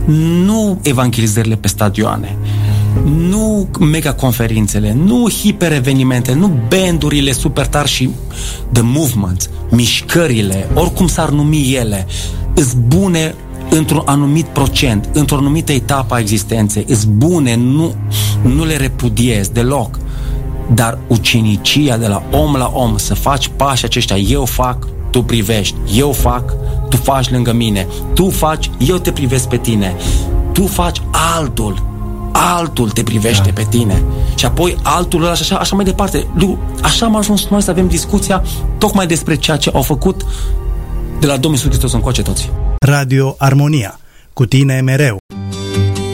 nu evangelizările pe stadioane, nu mega conferințele, nu hiperevenimente, nu bandurile super tari și the movements, mișcările, oricum s-ar numi ele, îs bune într-un anumit procent, într-o anumită etapă a existenței, îs bune, nu le repudiez deloc, dar ucenicia de la om, să faci pașii aceștia, eu fac, tu privești, eu fac, tu faci lângă mine, tu faci, eu te privesc pe tine, tu faci, altul te privește pe tine și apoi altul ăla și așa mai departe. Așa am ajuns noi să avem discuția tocmai despre ceea ce au făcut de la Domnul Iisus Hristos încoace toți. Radio Armonia, cu tine mereu.